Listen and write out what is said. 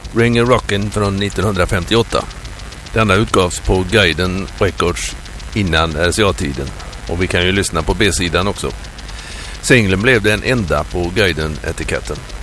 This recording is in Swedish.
Ring Rockin' från 1958. Denna utgavs på Guiden Records innan RCA-tiden och vi kan ju lyssna på B-sidan också. Singeln blev den enda på Guiden-etiketten.